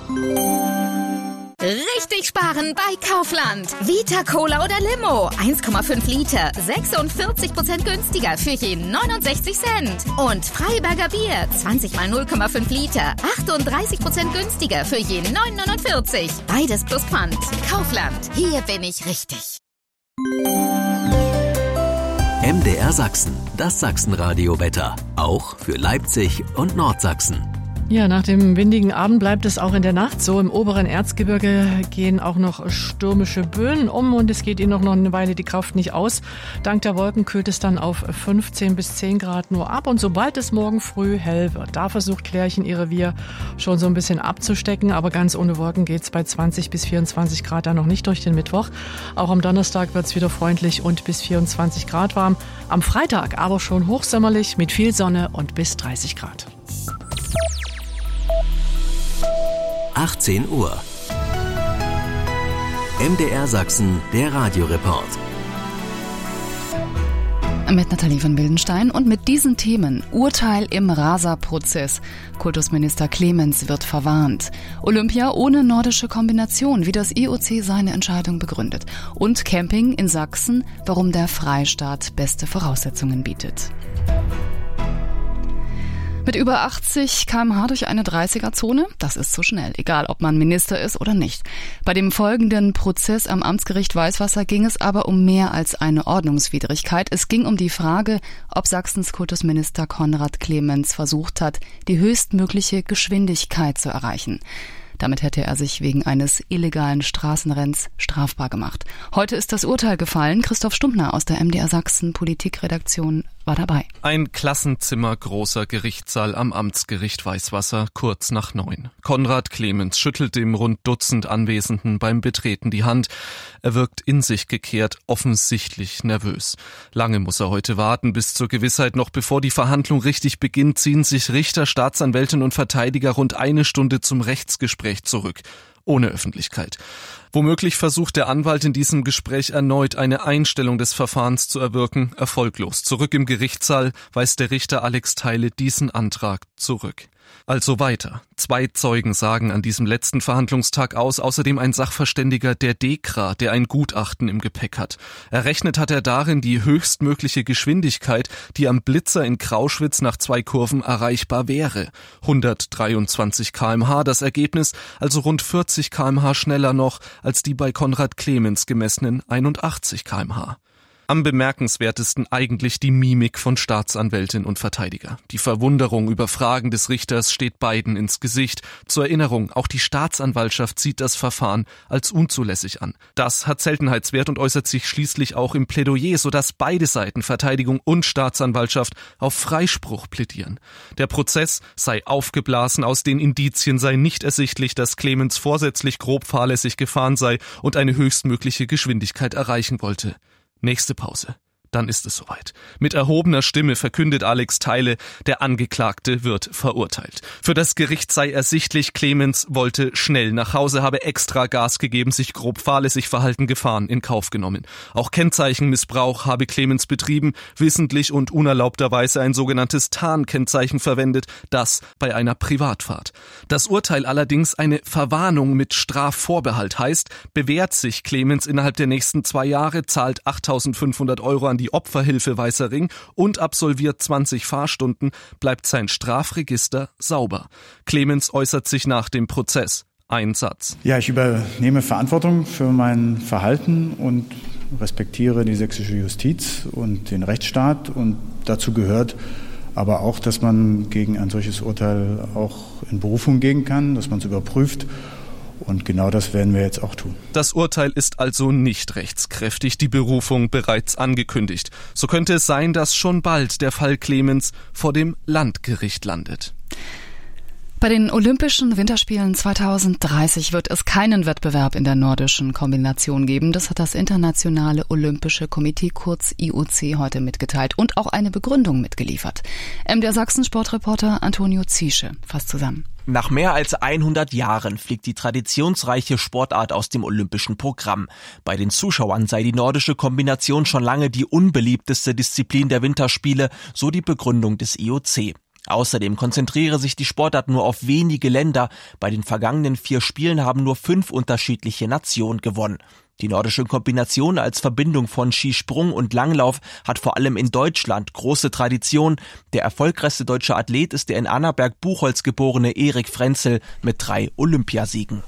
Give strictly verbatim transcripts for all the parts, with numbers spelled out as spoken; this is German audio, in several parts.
Richtig sparen bei Kaufland. Vita Cola oder Limo. eins Komma fünf Liter. sechsundvierzig Prozent günstiger für je neunundsechzig Cent. Und Freiberger Bier. zwanzig mal null Komma fünf Liter. achtunddreißig Prozent günstiger für je neun Komma neunundvierzig. Beides plus Pfand. Kaufland. Hier bin ich richtig. M D R Sachsen. Das Sachsenradio-Wetter. Auch für Leipzig und Nordsachsen. Ja, nach dem windigen Abend bleibt es auch in der Nacht so. Im oberen Erzgebirge gehen auch noch stürmische Böen um und es geht ihnen noch eine Weile die Kraft nicht aus. Dank der Wolken kühlt es dann auf fünfzehn bis zehn Grad nur ab und sobald es morgen früh hell wird, da versucht Klärchen ihr Revier schon so ein bisschen abzustecken, aber ganz ohne Wolken geht's bei zwanzig bis vierundzwanzig Grad dann noch nicht durch den Mittwoch. Auch am Donnerstag wird's wieder freundlich und bis vierundzwanzig Grad warm. Am Freitag aber schon hochsommerlich mit viel Sonne und bis dreißig Grad. achtzehn Uhr. M D R Sachsen, der Radioreport. Mit Nathalie von Wildenstein und mit diesen Themen. Urteil im Rasa-Prozess. Kultusminister Clemens wird verwarnt. Olympia ohne nordische Kombination, wie das I O C seine Entscheidung begründet. Und Camping in Sachsen, warum der Freistaat beste Voraussetzungen bietet. Mit über achtzig Kilometer pro Stunde durch eine dreißiger-Zone? Das ist zu schnell, egal ob man Minister ist oder nicht. Bei dem folgenden Prozess am Amtsgericht Weißwasser ging es aber um mehr als eine Ordnungswidrigkeit. Es ging um die Frage, ob Sachsens Kultusminister Konrad Clemens versucht hat, die höchstmögliche Geschwindigkeit zu erreichen. Damit hätte er sich wegen eines illegalen Straßenrenns strafbar gemacht. Heute ist das Urteil gefallen. Christoph Stumpfner aus der M D R Sachsen Politikredaktion war dabei. Ein Klassenzimmer großer Gerichtssaal am Amtsgericht Weißwasser, kurz nach neun. Konrad Clemens schüttelt dem rund Dutzend Anwesenden beim Betreten die Hand. Er wirkt in sich gekehrt, offensichtlich nervös. Lange muss er heute warten, bis zur Gewissheit, noch bevor die Verhandlung richtig beginnt, ziehen sich Richter, Staatsanwältin und Verteidiger rund eine Stunde zum Rechtsgespräch zurück. Ohne Öffentlichkeit. Womöglich versucht der Anwalt in diesem Gespräch erneut eine Einstellung des Verfahrens zu erwirken, erfolglos. Zurück im Gerichtssaal weist der Richter Alex Theile diesen Antrag zurück. Also weiter. Zwei Zeugen sagen an diesem letzten Verhandlungstag aus, außerdem ein Sachverständiger der DEKRA, der ein Gutachten im Gepäck hat. Errechnet hat er darin die höchstmögliche Geschwindigkeit, die am Blitzer in Krauschwitz nach zwei Kurven erreichbar wäre. hundertdreiundzwanzig Kilometer pro Stunde, das Ergebnis also rund vierzig Kilometer pro Stunde schneller noch als die bei Konrad Clemens gemessenen einundachtzig Kilometer pro Stunde. Am bemerkenswertesten eigentlich die Mimik von Staatsanwältin und Verteidiger. Die Verwunderung über Fragen des Richters steht beiden ins Gesicht. Zur Erinnerung, auch die Staatsanwaltschaft sieht das Verfahren als unzulässig an. Das hat Seltenheitswert und äußert sich schließlich auch im Plädoyer, sodass beide Seiten, Verteidigung und Staatsanwaltschaft, auf Freispruch plädieren. Der Prozess sei aufgeblasen, aus den Indizien sei nicht ersichtlich, dass Clemens vorsätzlich grob fahrlässig gefahren sei und eine höchstmögliche Geschwindigkeit erreichen wollte. Nächste Pause. Dann ist es soweit. Mit erhobener Stimme verkündet Alex Theile, der Angeklagte wird verurteilt. Für das Gericht sei ersichtlich, Clemens wollte schnell nach Hause, habe extra Gas gegeben, sich grob fahrlässig verhalten, Gefahren in Kauf genommen. Auch Kennzeichenmissbrauch habe Clemens betrieben, wissentlich und unerlaubterweise ein sogenanntes Tarnkennzeichen verwendet, das bei einer Privatfahrt. Das Urteil allerdings eine Verwarnung mit Strafvorbehalt heißt, bewährt sich Clemens innerhalb der nächsten zwei Jahre, zahlt achttausendfünfhundert Euro an die Opferhilfe Weißer Ring und absolviert zwanzig Fahrstunden, bleibt sein Strafregister sauber. Clemens äußert sich nach dem Prozess. Ein Satz. Ja, ich übernehme Verantwortung für mein Verhalten und respektiere die sächsische Justiz und den Rechtsstaat. Und dazu gehört aber auch, dass man gegen ein solches Urteil auch in Berufung gehen kann, dass man es überprüft. Und genau das werden wir jetzt auch tun. Das Urteil ist also nicht rechtskräftig, die Berufung bereits angekündigt. So könnte es sein, dass schon bald der Fall Clemens vor dem Landgericht landet. Bei den Olympischen Winterspielen zweitausenddreißig wird es keinen Wettbewerb in der nordischen Kombination geben. Das hat das Internationale Olympische Komitee, kurz I O C, heute mitgeteilt und auch eine Begründung mitgeliefert. M D R Sachsen Sportreporter Antonio Ziesche fasst zusammen. Nach mehr als hundert Jahren fliegt die traditionsreiche Sportart aus dem olympischen Programm. Bei den Zuschauern sei die nordische Kombination schon lange die unbeliebteste Disziplin der Winterspiele, so die Begründung des I O C. Außerdem konzentriere sich die Sportart nur auf wenige Länder. Bei den vergangenen vier Spielen haben nur fünf unterschiedliche Nationen gewonnen. Die nordische Kombination als Verbindung von Skisprung und Langlauf hat vor allem in Deutschland große Tradition. Der erfolgreichste deutsche Athlet ist der in Annaberg-Buchholz geborene Erik Frenzel mit drei Olympiasiegen.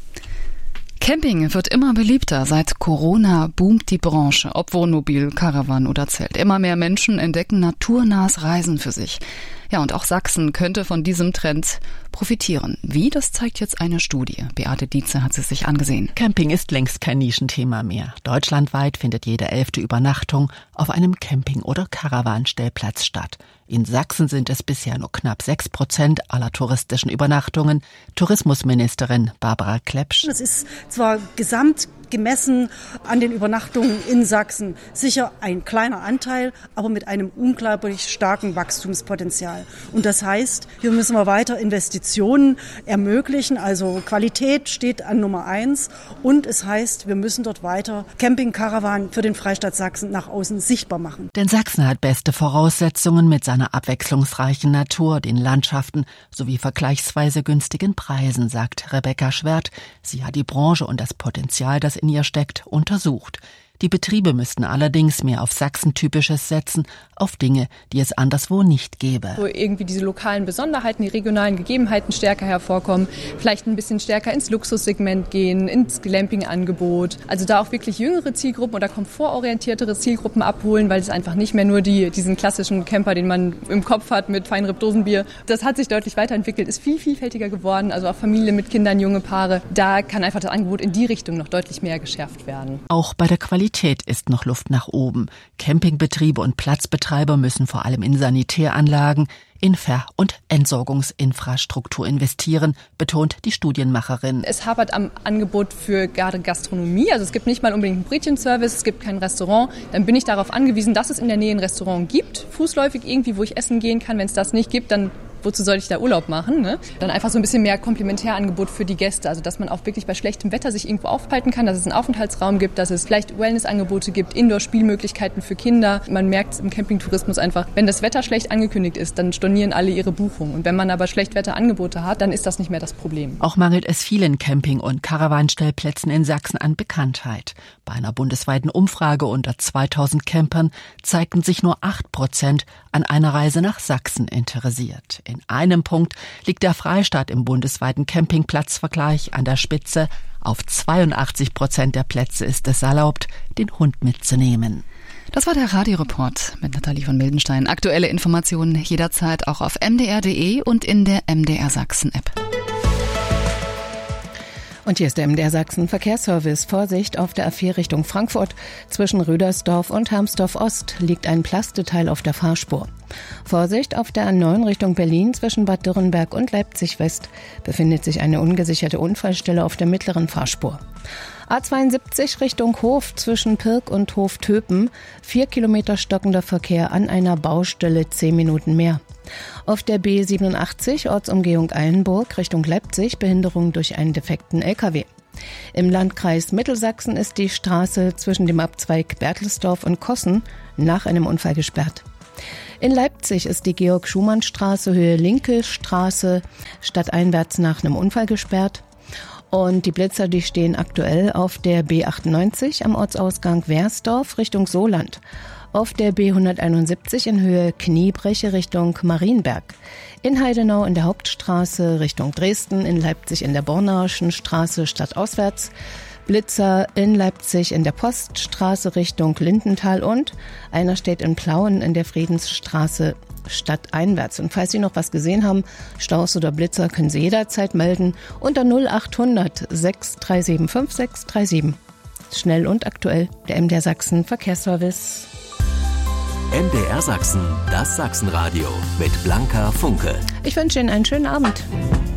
Camping wird immer beliebter. Seit Corona boomt die Branche, ob Wohnmobil, Caravan oder Zelt. Immer mehr Menschen entdecken naturnahes Reisen für sich. Ja, und auch Sachsen könnte von diesem Trend profitieren. Wie, das zeigt jetzt eine Studie. Beate Dietze hat sie sich angesehen. Camping ist längst kein Nischenthema mehr. Deutschlandweit findet jede elfte Übernachtung auf einem Camping- oder Caravanstellplatz statt. In Sachsen sind es bisher nur knapp sechs Prozent aller touristischen Übernachtungen. Tourismusministerin Barbara Klepsch. Das ist zwar gesamt gemessen an den Übernachtungen in Sachsen sicher ein kleiner Anteil, aber mit einem unglaublich starken Wachstumspotenzial. Und das heißt, hier müssen wir weiter Investitionen ermöglichen. Also Qualität steht an Nummer eins. Und es heißt, wir müssen dort weiter Camping-Caravan für den Freistaat Sachsen nach außen sichtbar machen. Denn Sachsen hat beste Voraussetzungen mit seiner abwechslungsreichen Natur, den Landschaften sowie vergleichsweise günstigen Preisen, sagt Rebecca Schwert. Sie hat die Branche und das Potenzial, das in ihr steckt, untersucht. Die Betriebe müssten allerdings mehr auf Sachsen-Typisches setzen, auf Dinge, die es anderswo nicht gäbe. Wo irgendwie diese lokalen Besonderheiten, die regionalen Gegebenheiten stärker hervorkommen, vielleicht ein bisschen stärker ins Luxussegment gehen, ins Glamping-Angebot. Also da auch wirklich jüngere Zielgruppen oder komfortorientiertere Zielgruppen abholen, weil es einfach nicht mehr nur die, diesen klassischen Camper, den man im Kopf hat mit Feinripp-Dosenbier. Das hat sich deutlich weiterentwickelt, ist viel vielfältiger geworden, also auch Familie mit Kindern, junge Paare. Da kann einfach das Angebot in die Richtung noch deutlich mehr geschärft werden. Auch bei der Qualität ist noch Luft nach oben. Campingbetriebe und Platzbetreiber müssen vor allem in Sanitäranlagen, in Ver- und Entsorgungsinfrastruktur investieren, betont die Studienmacherin. Es hapert am Angebot für gerade Gastronomie. Also es gibt nicht mal unbedingt einen Brötchenservice, es gibt kein Restaurant. Dann bin ich darauf angewiesen, dass es in der Nähe ein Restaurant gibt, fußläufig irgendwie, wo ich essen gehen kann. Wenn es das nicht gibt, dann wozu soll ich da Urlaub machen? Ne? Dann einfach so ein bisschen mehr Komplementärangebot für die Gäste. Also dass man auch wirklich bei schlechtem Wetter sich irgendwo aufhalten kann, dass es einen Aufenthaltsraum gibt, dass es vielleicht Wellnessangebote gibt, Indoor-Spielmöglichkeiten für Kinder. Man merkt im Campingtourismus einfach, wenn das Wetter schlecht angekündigt ist, dann stornieren alle ihre Buchungen. Und wenn man aber Schlechtwetterangebote hat, dann ist das nicht mehr das Problem. Auch mangelt es vielen Camping- und Caravanstellplätzen in Sachsen an Bekanntheit. Bei einer bundesweiten Umfrage unter zweitausend Campern zeigten sich nur acht Prozent an einer Reise nach Sachsen interessiert. In einem Punkt liegt der Freistaat im bundesweiten Campingplatzvergleich an der Spitze. Auf zweiundachtzig Prozent der Plätze ist es erlaubt, den Hund mitzunehmen. Das war der Radioreport mit Nathalie von Mildenstein. Aktuelle Informationen jederzeit auch auf m d r punkt d e und in der M D R Sachsen App. Und hier ist der M D R Sachsen Verkehrsservice. Vorsicht auf der A vier Richtung Frankfurt. Zwischen Rüdersdorf und Hermsdorf Ost liegt ein Plasteteil auf der Fahrspur. Vorsicht auf der A neun Richtung Berlin. Zwischen Bad Dürrenberg und Leipzig West befindet sich eine ungesicherte Unfallstelle auf der mittleren Fahrspur. A zweiundsiebzig Richtung Hof zwischen Pirk und Hof-Töpen. Vier Kilometer stockender Verkehr an einer Baustelle, zehn Minuten mehr. Auf der B siebenundachtzig Ortsumgehung Eilenburg Richtung Leipzig Behinderung durch einen defekten L K W. Im Landkreis Mittelsachsen ist die Straße zwischen dem Abzweig Bertelsdorf und Kossen nach einem Unfall gesperrt. In Leipzig ist die Georg-Schumann-Straße Höhe Linkelstraße stadteinwärts nach einem Unfall gesperrt. Und die Blitzer, die stehen aktuell auf der B achtundneunzig am Ortsausgang Wersdorf Richtung Soland. Auf der B hunderteinundsiebzig in Höhe Kniebreche Richtung Marienberg. In Heidenau in der Hauptstraße Richtung Dresden, in Leipzig in der Bornauischen Straße stadtauswärts. Blitzer in Leipzig in der Poststraße Richtung Lindenthal und einer steht in Plauen in der Friedensstraße stadteinwärts. Und falls Sie noch was gesehen haben, Staus oder Blitzer, können Sie jederzeit melden unter null achthundert sechs drei sieben fünf sechs drei sieben. Schnell und aktuell, der M D R Sachsen Verkehrsservice. M D R Sachsen, das Sachsenradio mit Blanka Funke. Ich wünsche Ihnen einen schönen Abend.